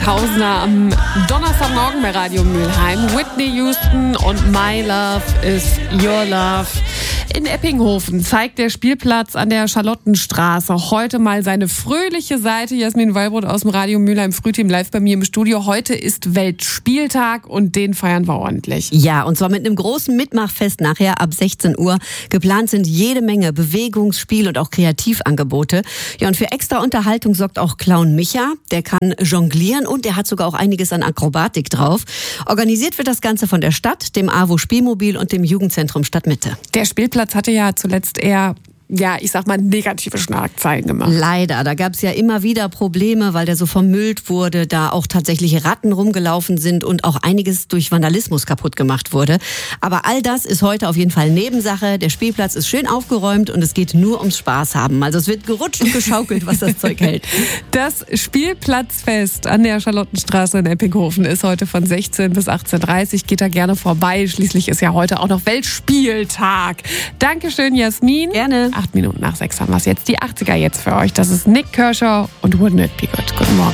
Tausender am Donnerstagmorgen bei Radio Mülheim. Whitney Houston und My Love is Your Love. In Eppinghofen zeigt der Spielplatz an der Charlottenstraße heute mal seine fröhliche Seite. Jasmin Wallbrot aus dem Radio Mülheim Frühteam live bei mir im Studio. Heute ist Weltspieltag und den feiern wir ordentlich. Ja, und zwar mit einem großen Mitmachfest nachher ab 16 Uhr. Geplant sind jede Menge Bewegungs-, Spiel- und auch Kreativangebote. Ja, und für extra Unterhaltung sorgt auch Clown Micha. Der kann jonglieren und der hat sogar auch einiges an Akrobatik drauf. Organisiert wird das Ganze von der Stadt, dem AWO Spielmobil und dem Jugendzentrum Stadtmitte. Der Spielplatz hatte ja zuletzt eher, negative Schlagzeilen gemacht. Leider, da gab es ja immer wieder Probleme, weil der so vermüllt wurde, da auch tatsächlich Ratten rumgelaufen sind und auch einiges durch Vandalismus kaputt gemacht wurde. Aber all das ist heute auf jeden Fall Nebensache. Der Spielplatz ist schön aufgeräumt und es geht nur ums Spaß haben. Also es wird gerutscht und geschaukelt, was das Zeug hält. Das Spielplatzfest an der Charlottenstraße in Eppinghofen ist heute von 16 bis 18:30 Uhr. Geht da gerne vorbei. Schließlich ist ja heute auch noch Weltspieltag. Dankeschön, Jasmin. Gerne. 8 Minuten nach 6 haben wir es jetzt. Die 80er jetzt für euch. Das ist Nick Kershaw und Wouldn't It Be Good. Guten Morgen.